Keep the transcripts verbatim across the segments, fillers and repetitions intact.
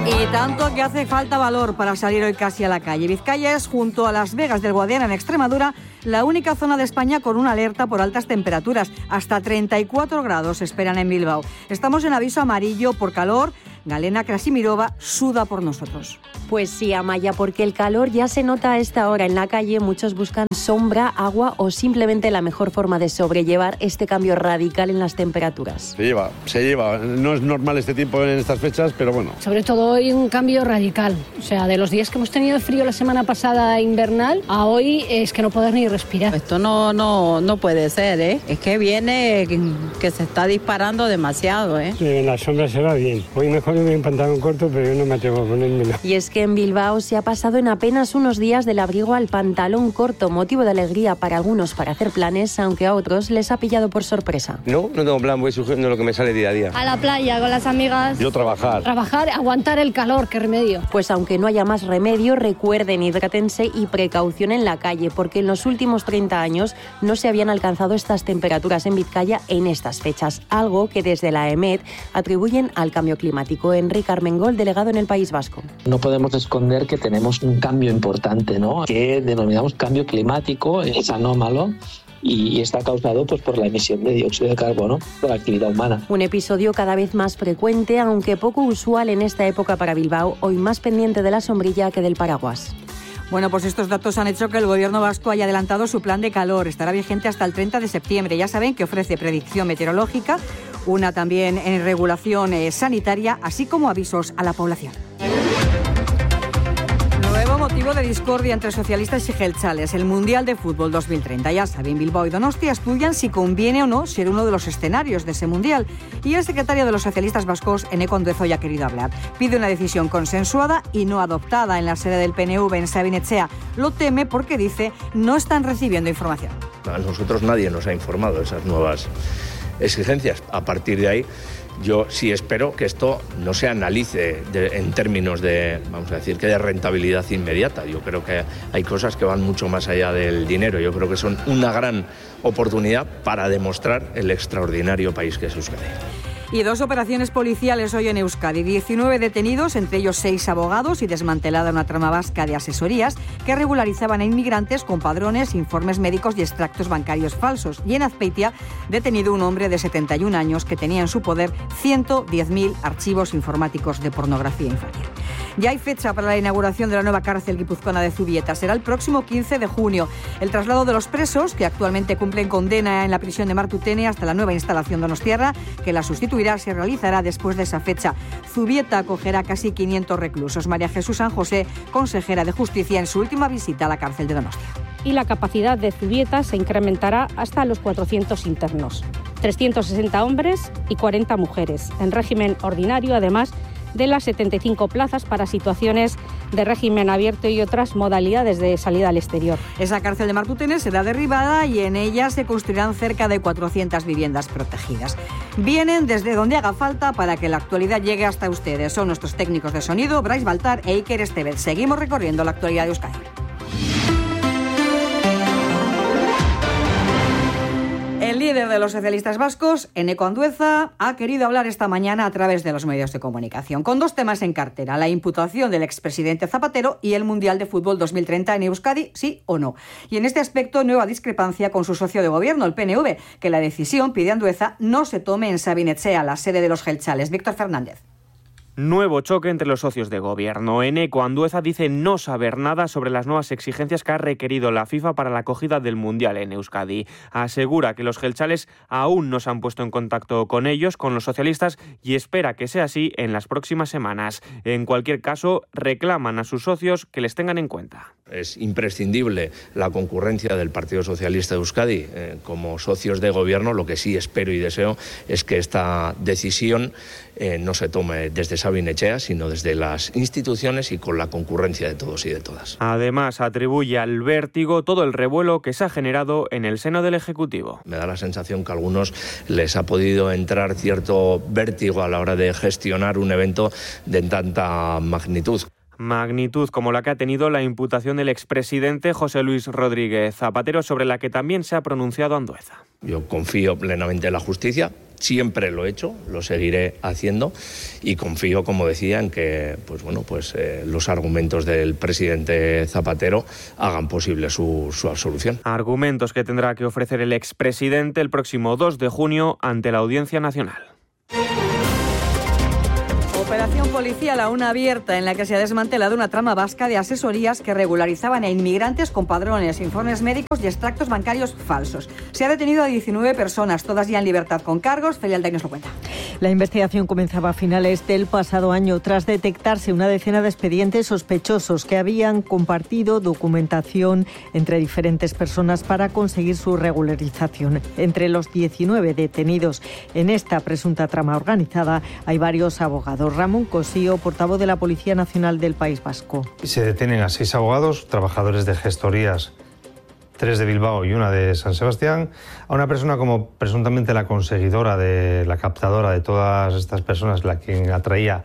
Y tanto que hace falta valor para salir hoy casi a la calle. Vizcaya es, junto a Las Vegas del Guadiana en Extremadura, la única zona de España con una alerta por altas temperaturas. Hasta treinta y cuatro grados se esperan en Bilbao. Estamos en aviso amarillo por calor. Galena Krasimirova suda por nosotros. Pues sí, Amaya, porque el calor ya se nota a esta hora en la calle. Muchos buscan sombra, agua o simplemente la mejor forma de sobrellevar este cambio radical en las temperaturas. Se lleva, se lleva. No es normal este tiempo en estas fechas, pero bueno. Sobre todo hoy un cambio radical. O sea, de los días que hemos tenido de frío la semana pasada invernal, a hoy es que no poder ni respirar. Esto no, no, no puede ser, ¿eh? Es que viene que se está disparando demasiado, ¿eh? Sí, en la sombra se va bien. Hoy mejor me un pantalón corto, pero yo no me atrevo a ponérmelo. Y es que en Bilbao se ha pasado en apenas unos días del abrigo al pantalón corto, motivo de alegría para algunos para hacer planes, aunque a otros les ha pillado por sorpresa. No, no tengo plan, voy surgiendo lo que me sale día a día. A la playa con las amigas. Yo trabajar. Trabajar, aguantar el calor, qué remedio. Pues aunque no haya más remedio, recuerden, hidrátense y precaución en la calle, porque en los últimos treinta años no se habían alcanzado estas temperaturas en Vizcaya en estas fechas, algo que desde la EMET atribuyen al cambio climático. Enrique Armengol, delegado en el País Vasco. No podemos esconder que tenemos un cambio importante, ¿no? Que denominamos cambio climático, es anómalo y está causado pues, por la emisión de dióxido de carbono por la actividad humana. Un episodio cada vez más frecuente, aunque poco usual en esta época para Bilbao, hoy más pendiente de la sombrilla que del paraguas. Bueno, pues estos datos han hecho que el gobierno vasco haya adelantado su plan de calor. Estará vigente hasta el treinta de septiembre. Ya saben que ofrece predicción meteorológica, una también en regulación eh, sanitaria, así como avisos a la población. Nuevo motivo de discordia entre socialistas y jeltzales. El Mundial de Fútbol dos mil treinta. Ya saben, Bilbao y Donostia estudian si conviene o no ser uno de los escenarios de ese Mundial. Y el secretario de los socialistas vascos, Eneko Andueza, hoy ha querido hablar. Pide una decisión consensuada y no adoptada en la sede del P N V en Sabin Etxea. Lo teme porque, dice, no están recibiendo información. A nosotros nadie nos ha informado de esas nuevas exigencias. A partir de ahí, yo sí espero que esto no se analice de, en términos de, vamos a decir, que de rentabilidad inmediata. Yo creo que hay cosas que van mucho más allá del dinero. Yo creo que son una gran oportunidad para demostrar el extraordinario país que es Euskadi. Y dos operaciones policiales hoy en Euskadi. diecinueve detenidos, entre ellos seis abogados, y desmantelada una trama vasca de asesorías que regularizaban a inmigrantes con padrones, informes médicos y extractos bancarios falsos. Y en Azpeitia, detenido un hombre de setenta y un años que tenía en su poder ciento diez mil archivos informáticos de pornografía infantil. Ya hay fecha para la inauguración de la nueva cárcel guipuzcoana de Zubieta. Será el próximo quince de junio. El traslado de los presos, que actualmente cumplen condena en la prisión de Martutene, hasta la nueva instalación donostiarra, que la sustituirá, se realizará después de esa fecha. Zubieta acogerá casi quinientos reclusos. María Jesús San José, consejera de Justicia, en su última visita a la cárcel de Donostia. Y la capacidad de Zubieta se incrementará hasta los cuatrocientos internos. trescientos sesenta hombres y cuarenta mujeres. En régimen ordinario, además de las setenta y cinco plazas para situaciones de régimen abierto y otras modalidades de salida al exterior. Esa cárcel de Martutene será derribada y en ella se construirán cerca de cuatrocientas viviendas protegidas. Vienen desde donde haga falta para que la actualidad llegue hasta ustedes. Son nuestros técnicos de sonido, Brais Baltar e Iker Estevez. Seguimos recorriendo la actualidad de Euskadi. El líder de los socialistas vascos, Eneko Andueza, ha querido hablar esta mañana a través de los medios de comunicación, con dos temas en cartera: la imputación del expresidente Zapatero y el Mundial de Fútbol dos mil treinta en Euskadi, sí o no. Y en este aspecto, nueva discrepancia con su socio de gobierno, el P N V, que la decisión, pide Andueza, no se tome en Sabin Etxea, la sede de los jeltzales. Víctor Fernández. Nuevo choque entre los socios de gobierno. Eneko Andueza dice no saber nada sobre las nuevas exigencias que ha requerido la FIFA para la acogida del Mundial en Euskadi. Asegura que los jeltzales aún no se han puesto en contacto con ellos, con los socialistas, y espera que sea así en las próximas semanas. En cualquier caso, reclaman a sus socios que les tengan en cuenta. Es imprescindible la concurrencia del Partido Socialista de Euskadi eh, como socios de gobierno. Lo que sí espero y deseo es que esta decisión eh, no se tome desde Sabin Etxea, sino desde las instituciones y con la concurrencia de todos y de todas. Además, atribuye al vértigo todo el revuelo que se ha generado en el seno del Ejecutivo. Me da la sensación que a algunos les ha podido entrar cierto vértigo a la hora de gestionar un evento de tanta magnitud. Magnitud como la que ha tenido la imputación del expresidente José Luis Rodríguez Zapatero, sobre la que también se ha pronunciado Andueza. Yo confío plenamente en la justicia, Siempre lo he hecho, lo seguiré haciendo y confío, como decía, en que pues bueno, pues, eh, los argumentos del presidente Zapatero hagan posible su, su absolución. Argumentos que tendrá que ofrecer el expresidente el próximo dos de junio ante la Audiencia Nacional. Operación policial aún abierta en la que se ha desmantelado una trama vasca de asesorías que regularizaban a inmigrantes con padrones, informes médicos y extractos bancarios falsos. Se ha detenido a diecinueve personas, todas ya en libertad con cargos. Felial Alday nos lo cuenta. La investigación comenzaba a finales del pasado año tras detectarse una decena de expedientes sospechosos que habían compartido documentación entre diferentes personas para conseguir su regularización. Entre los diecinueve detenidos en esta presunta trama organizada hay varios abogados. Ramón Cosío, portavoz de la Policía Nacional del País Vasco. Se detienen a seis abogados, trabajadores de gestorías, tres de Bilbao y una de San Sebastián, a una persona como presuntamente la conseguidora, de la captadora de todas estas personas, la quien atraía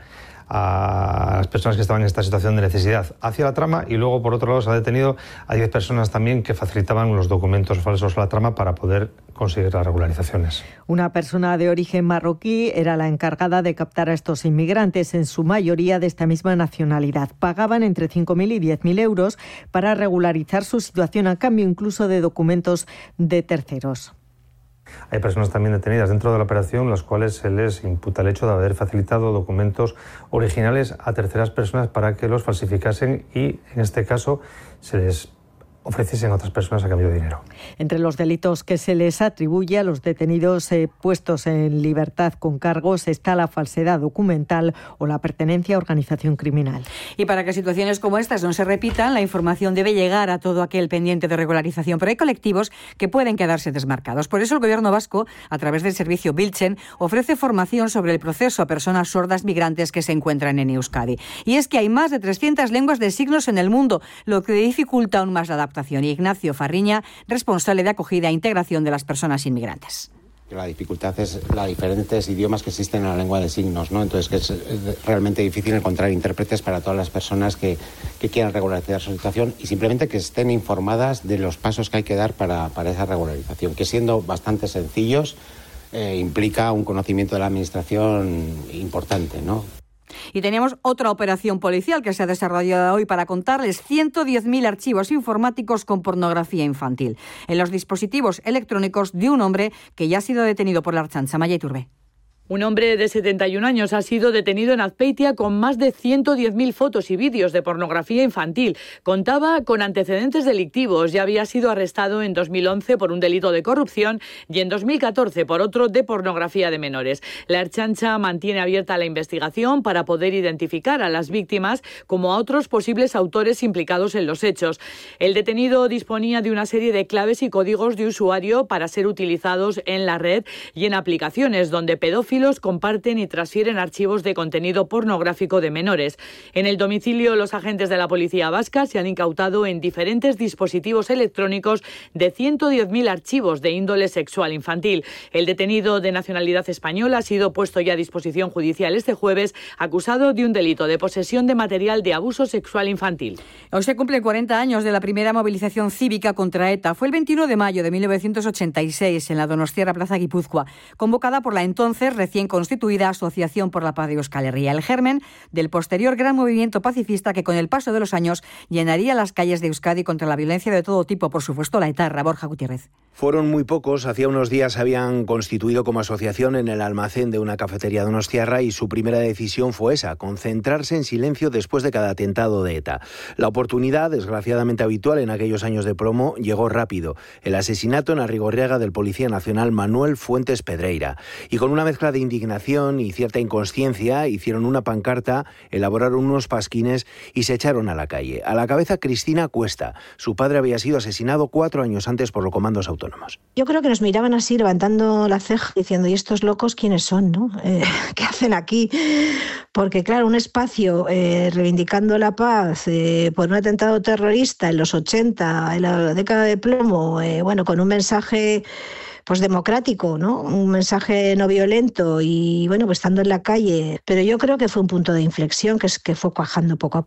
a las personas que estaban en esta situación de necesidad hacia la trama, y luego por otro lado se ha detenido a diez personas también que facilitaban los documentos falsos a la trama para poder conseguir las regularizaciones. Una persona de origen marroquí era la encargada de captar a estos inmigrantes, en su mayoría de esta misma nacionalidad. Pagaban entre cinco mil y diez mil euros para regularizar su situación, a cambio incluso de documentos de terceros. Hay personas también detenidas dentro de la operación, las cuales se les imputa el hecho de haber facilitado documentos originales a terceras personas para que los falsificasen y, en este caso, se les ofreciesen a otras personas a cambio de dinero. Entre los delitos que se les atribuye a los detenidos eh, puestos en libertad con cargos está la falsedad documental o la pertenencia a organización criminal. Y para que situaciones como estas no se repitan, la información debe llegar a todo aquel pendiente de regularización, pero hay colectivos que pueden quedarse desmarcados. Por eso el Gobierno vasco, a través del servicio Biltzen, ofrece formación sobre el proceso a personas sordas migrantes que se encuentran en Euskadi. Y es que hay más de trescientas lenguas de signos en el mundo, lo que dificulta aún más la adaptación. Y Ignacio Farriña, responsable de acogida e integración de las personas inmigrantes. La dificultad es los diferentes idiomas que existen en la lengua de signos, ¿no? Entonces que es realmente difícil encontrar intérpretes para todas las personas que, que quieran regularizar su situación y simplemente que estén informadas de los pasos que hay que dar para, para esa regularización, que siendo bastante sencillos eh, implica un conocimiento de la administración importante, ¿no? Y teníamos otra operación policial que se ha desarrollado hoy para contarles ciento diez mil archivos informáticos con pornografía infantil en los dispositivos electrónicos de un hombre que ya ha sido detenido por la Ertzaintza. Maya Iturbe. Un hombre de setenta y un años ha sido detenido en Azpeitia con más de ciento diez mil fotos y vídeos de pornografía infantil. Contaba con antecedentes delictivos. Ya había sido arrestado en dos mil once por un delito de corrupción y en dos mil catorce por otro de pornografía de menores. La Ertzaintza mantiene abierta la investigación para poder identificar a las víctimas como a otros posibles autores implicados en los hechos. El detenido disponía de una serie de claves y códigos de usuario para ser utilizados en la red y en aplicaciones donde pedófilos comparten y transfieren archivos de contenido pornográfico de menores. En el domicilio, los agentes de la policía vasca se han incautado en diferentes dispositivos electrónicos de ciento diez mil archivos de índole sexual infantil. El detenido de nacionalidad española ha sido puesto ya a disposición judicial este jueves, acusado de un delito de posesión de material de abuso sexual infantil. Hoy se cumplen cuarenta años de la primera movilización cívica contra ETA. Fue el veintiuno de mayo de mil novecientos ochenta y seis en la Donostiarra Plaza Guipúzcoa, convocada por la entonces recién constituida Asociación por la Paz de Euskal Herria, el germen del posterior gran movimiento pacifista que con el paso de los años llenaría las calles de Euskadi contra la violencia de todo tipo, por supuesto la etarra. Borja Gutiérrez. Fueron muy pocos, hacía unos días se habían constituido como asociación en el almacén de una cafetería donostiarra y su primera decisión fue esa, concentrarse en silencio después de cada atentado de ETA. La oportunidad, desgraciadamente habitual en aquellos años de promo, llegó rápido. El asesinato en Arrigorriaga del policía nacional Manuel Fuentes Pedreira. Y con una mezcla de indignación y cierta inconsciencia, hicieron una pancarta, elaboraron unos pasquines y se echaron a la calle. A la cabeza Cristina Cuesta. Su padre había sido asesinado cuatro años antes por los comandos autónomos. Yo creo que nos miraban así, levantando la ceja, diciendo, ¿y estos locos quiénes son, no? Eh, ¿Qué hacen aquí? Porque, claro, un espacio eh, reivindicando la paz eh, por un atentado terrorista en los ochenta, en la década de plomo, eh, bueno, con un mensaje pues democrático, ¿no? Un mensaje no violento y, bueno, pues estando en la calle. Pero yo creo que fue un punto de inflexión que, es, que fue cuajando poco a poco.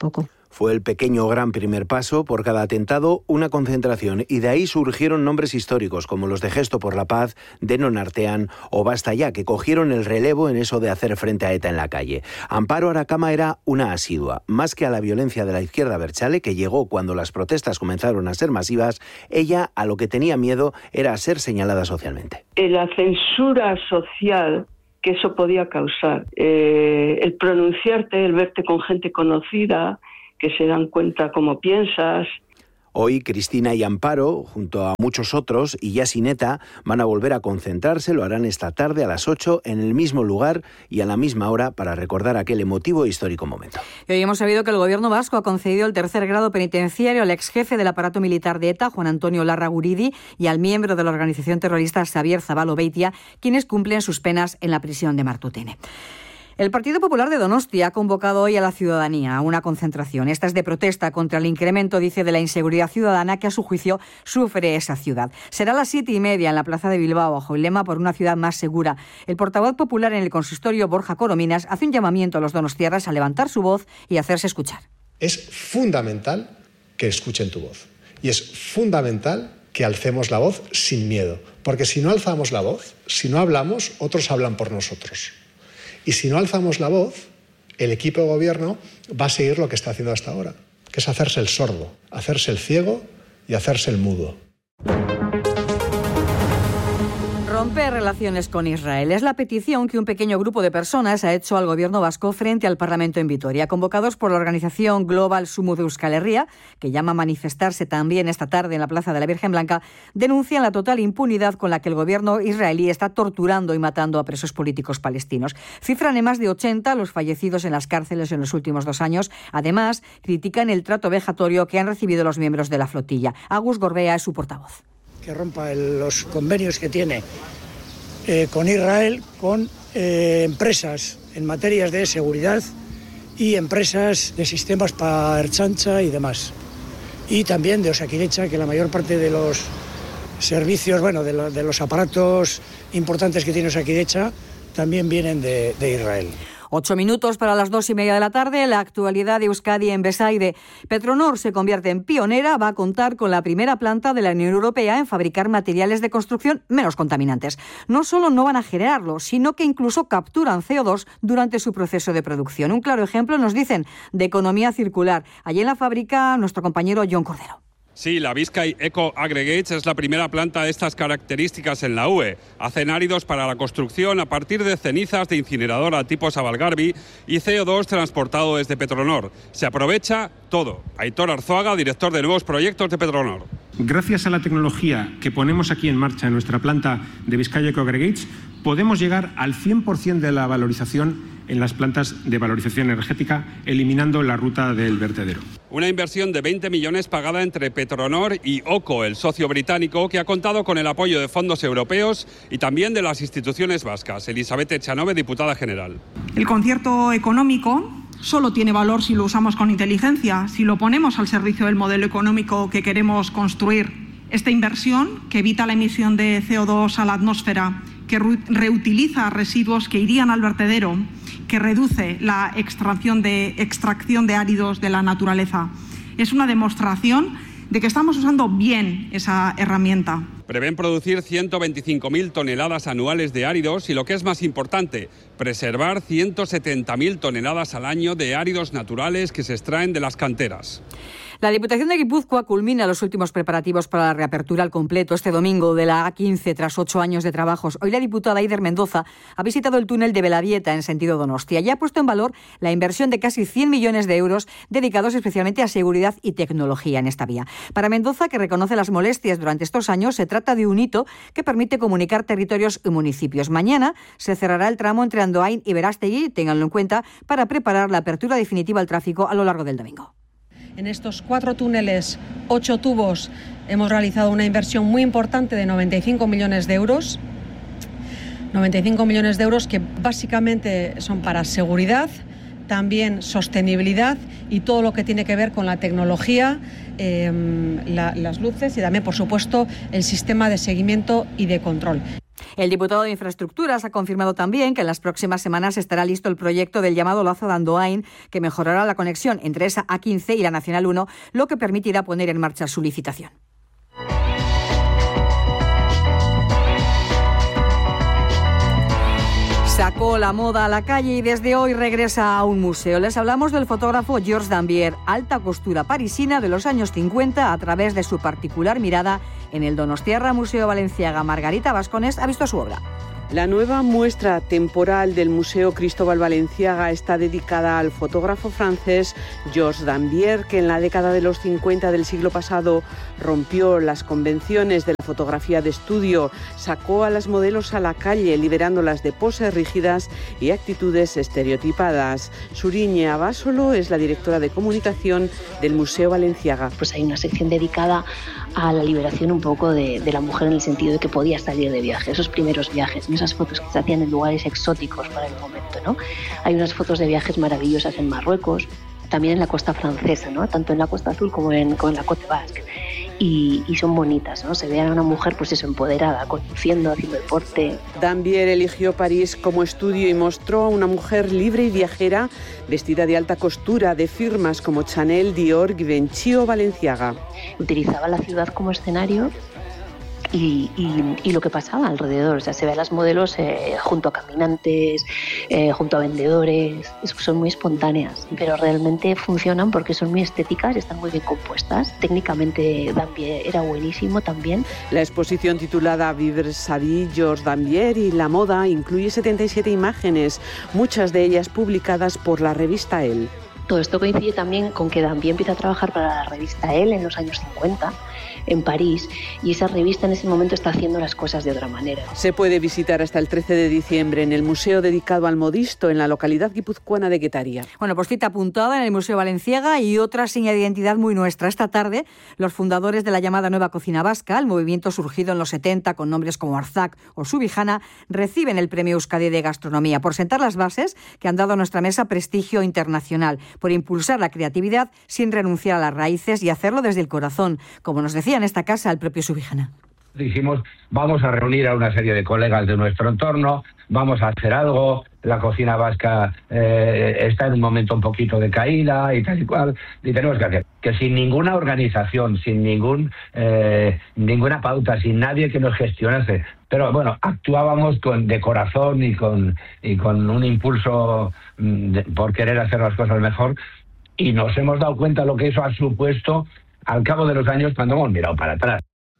Fue el pequeño gran primer paso, por cada atentado una concentración, y de ahí surgieron nombres históricos como los de Gesto por la Paz, Denon Artean o Basta Ya, que cogieron el relevo en eso de hacer frente a ETA en la calle. Amparo Aracama era una asidua. Más que a la violencia de la izquierda abertzale, que llegó cuando las protestas comenzaron a ser masivas, ella a lo que tenía miedo era a ser señalada socialmente. La censura social que eso podía causar, eh, el pronunciarte, el verte con gente conocida, que se dan cuenta cómo piensas. Hoy Cristina y Amparo, junto a muchos otros, y ya sin ETA, van a volver a concentrarse. Lo harán esta tarde a las ocho en el mismo lugar y a la misma hora para recordar aquel emotivo e histórico momento. Y hoy hemos sabido que el gobierno vasco ha concedido el tercer grado penitenciario al ex jefe del aparato militar de ETA, Juan Antonio Larraguridi, y al miembro de la organización terrorista Xavier Zabalo Beitia, quienes cumplen sus penas en la prisión de Martutene. El Partido Popular de Donostia ha convocado hoy a la ciudadanía a una concentración. Esta es de protesta contra el incremento, dice, de la inseguridad ciudadana que a su juicio sufre esa ciudad. Será a las siete y media en la plaza de Bilbao, bajo el lema Por una ciudad más segura. El portavoz popular en el consistorio, Borja Corominas, hace un llamamiento a los donostiarras a levantar su voz y hacerse escuchar. Es fundamental que escuchen tu voz. Y es fundamental que alcemos la voz sin miedo. Porque si no alzamos la voz, si no hablamos, otros hablan por nosotros. Y si no alzamos la voz, el equipo de gobierno va a seguir lo que está haciendo hasta ahora, que es hacerse el sordo, hacerse el ciego y hacerse el mudo. Romper relaciones con Israel es la petición que un pequeño grupo de personas ha hecho al gobierno vasco frente al Parlamento en Vitoria. Convocados por la organización Global Sumud Euskal Herria, que llama a manifestarse también esta tarde en la Plaza de la Virgen Blanca, denuncian la total impunidad con la que el gobierno israelí está torturando y matando a presos políticos palestinos. Cifran en más de ochenta los fallecidos en las cárceles en los últimos dos años. Además, critican el trato vejatorio que han recibido los miembros de la flotilla. Agus Gorbea es su portavoz. Que rompa el, los convenios que tiene eh, con Israel, con eh, empresas en materias de seguridad y empresas de sistemas para Ertzaintza y demás. Y también de Osakidetza, que la mayor parte de los servicios, bueno, de, lo, de los aparatos importantes que tiene Osakidetza también vienen de, de Israel. Ocho minutos para las dos y media de la tarde. La actualidad de Euskadi en Besaide. Petronor se convierte en pionera. Va a contar con la primera planta de la Unión Europea en fabricar materiales de construcción menos contaminantes. No solo no van a generarlo, sino que incluso capturan C O dos durante su proceso de producción. Un claro ejemplo, nos dicen, de economía circular. Allí en la fábrica, nuestro compañero John Cordero. Sí, la Vizcay Eco Aggregates es la primera planta de estas características en la U E. Hacen áridos para la construcción a partir de cenizas de incineradora tipo Sabalgarbi y C O dos transportado desde Petronor. Se aprovecha todo. Aitor Arzuaga, director de nuevos proyectos de Petronor. Gracias a la tecnología que ponemos aquí en marcha en nuestra planta de Vizcay Eco Aggregates, podemos llegar al cien por ciento de la valorización en las plantas de valorización energética, eliminando la ruta del vertedero. Una inversión de veinte millones pagada entre Petronor y OCO, el socio británico, que ha contado con el apoyo de fondos europeos y también de las instituciones vascas. Elizabeth Echanove, diputada general. El concierto económico solo tiene valor si lo usamos con inteligencia, si lo ponemos al servicio del modelo económico que queremos construir. Esta inversión, que evita la emisión de C O dos a la atmósfera, que reutiliza residuos que irían al vertedero, que reduce la extracción de, extracción de áridos de la naturaleza. Es una demostración de que estamos usando bien esa herramienta. Prevén producir ciento veinticinco mil toneladas anuales de áridos y, lo que es más importante, preservar ciento setenta mil toneladas al año de áridos naturales que se extraen de las canteras. La Diputación de Guipúzcoa culmina los últimos preparativos para la reapertura al completo este domingo de la A quince tras ocho años de trabajos. Hoy la diputada Eider Mendoza ha visitado el túnel de Belavieta en sentido Donostia y ha puesto en valor la inversión de casi cien millones de euros dedicados especialmente a seguridad y tecnología en esta vía. Para Mendoza, que reconoce las molestias durante estos años, se trata de un hito que permite comunicar territorios y municipios. Mañana se cerrará el tramo entre Andoain y Berastegui, ténganlo en cuenta, para preparar la apertura definitiva al tráfico a lo largo del domingo. En estos cuatro túneles, ocho tubos, hemos realizado una inversión muy importante de noventa y cinco millones de euros. noventa y cinco millones de euros que básicamente son para seguridad, también sostenibilidad y todo lo que tiene que ver con la tecnología, eh, la, las luces y también, por supuesto, el sistema de seguimiento y de control. El diputado de Infraestructuras ha confirmado también que en las próximas semanas estará listo el proyecto del llamado Lazo de Andoain, que mejorará la conexión entre esa A quince y la Nacional uno, lo que permitirá poner en marcha su licitación. Sacó la moda a la calle y desde hoy regresa a un museo. Les hablamos del fotógrafo Georges Dambier, alta costura parisina de los años cincuenta, a través de su particular mirada en el Donostiarra Museo Balenciaga. Margarita Vascones ha visto su obra. La nueva muestra temporal del Museo Cristóbal Balenciaga está dedicada al fotógrafo francés Georges Dambier, que en la década de los cincuenta del siglo pasado rompió las convenciones de la fotografía de estudio, sacó a las modelos a la calle, liberándolas de poses rígidas y actitudes estereotipadas. Suriñe Abasolo es la directora de comunicación del Museo Balenciaga. Pues hay una sección dedicada a la liberación un poco de, de la mujer, en el sentido de que podía salir de viaje, esos primeros viajes, esas fotos que se hacían en lugares exóticos para el momento, ¿no? Hay unas fotos de viajes maravillosas en Marruecos, también en la costa francesa, ¿no? Tanto en la Costa Azul como en, como en la Côte Basque. Y, y son bonitas, ¿no? Se ve a una mujer, pues eso, empoderada, conduciendo, haciendo deporte. Dambier eligió París como estudio y mostró a una mujer libre y viajera, vestida de alta costura, de firmas como Chanel, Dior, Givenchy o Balenciaga. Utilizaba la ciudad como escenario Y, y, y lo que pasaba alrededor, o sea, se ve a las modelos eh, junto a caminantes, eh, junto a vendedores, son muy espontáneas, pero realmente funcionan porque son muy estéticas, están muy bien compuestas. Técnicamente Dambier era buenísimo también. La exposición titulada Vivre sa vie, Georges Dambier y la moda incluye setenta y siete imágenes, muchas de ellas publicadas por la revista Elle. Todo esto coincide también con que Dambier empieza a trabajar para la revista Elle en los años cincuenta, en París, y esa revista en ese momento está haciendo las cosas de otra manera. Se puede visitar hasta el trece de diciembre en el museo dedicado al modisto en la localidad guipuzcoana de Guetaria. Bueno, pues cita apuntada en el Museo Balenciaga y otra seña de identidad muy nuestra. Esta tarde, los fundadores de la llamada Nueva Cocina Vasca, el movimiento surgido en los setenta con nombres como Arzac o Subijana, reciben el Premio Euskadi de Gastronomía por sentar las bases que han dado a nuestra mesa prestigio internacional, por impulsar la creatividad sin renunciar a las raíces y hacerlo desde el corazón, como nos decía en esta casa el propio Subijana. Dijimos, vamos a reunir a una serie de colegas de nuestro entorno, vamos a hacer algo, la cocina vasca eh, está en un momento un poquito de caída y tal y cual, y tenemos que hacer que sin ninguna organización, sin ningún eh, ninguna pauta, sin nadie que nos gestionase, pero bueno, actuábamos con de corazón y con y con un impulso de, por querer hacer las cosas mejor, y nos hemos dado cuenta lo que eso ha supuesto al cabo de los años cuando hemos mirado para atrás.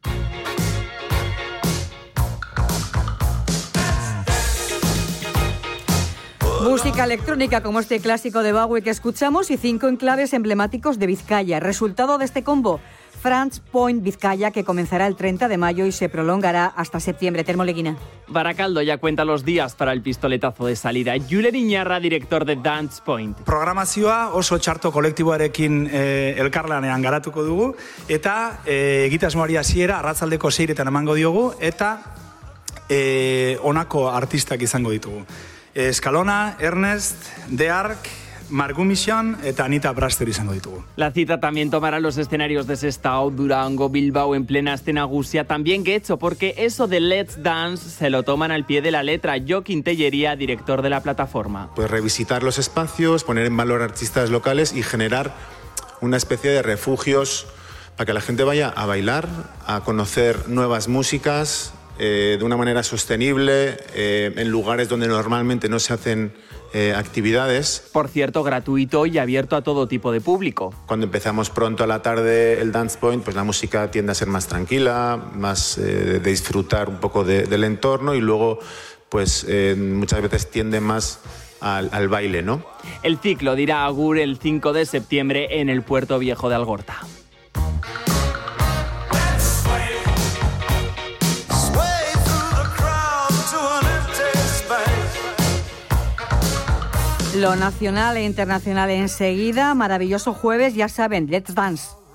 Música electrónica como este clásico de Bowie que escuchamos y cinco enclaves emblemáticos de Vizcaya. Resultado de este combo, France Point Vizcaya, que comenzará el treinta de mayo y se prolongará hasta septiembre. Termo Leguina. Barakaldo ya cuenta los días para el pistoletazo de salida. Julen Iñarra, director de Dance Point. Programazioa oso txarto kolektiboarekin eh, elkarlanean garatuko dugu, eta eh, egitasmoari hasiera arratsaldeko seiretan emango diogu, eta eh, honako artistak izango ditugu. Escalona, Ernest, De Arc, Margumission eta Anita Braster izango ditugu. La cita también tomará los escenarios de Sestao, Durango, Bilbao en plena escena Gusia, también Getxo, porque eso de Let's Dance se lo toman al pie de la letra. Joaquín Tellería, director de la plataforma. Pues revisitar los espacios, poner en valor artistas locales y generar una especie de refugios para que la gente vaya a bailar, a conocer nuevas músicas, Eh, de una manera sostenible, eh, en lugares donde normalmente no se hacen eh, actividades. Por cierto, gratuito y abierto a todo tipo de público. Cuando empezamos pronto a la tarde el Dance Point, pues la música tiende a ser más tranquila, más eh, de disfrutar un poco de, del entorno, y luego pues eh, muchas veces tiende más al, al baile, ¿no? El ciclo dirá agur el cinco de septiembre en el Puerto Viejo de Algorta. Lo nacional e internacional enseguida. Maravilloso jueves, ya saben, Let's Dance.